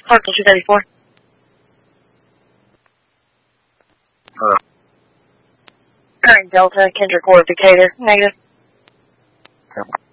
Hartzell 234. Current Delta, Kendrick Ward, Decatur. Negative. Okay.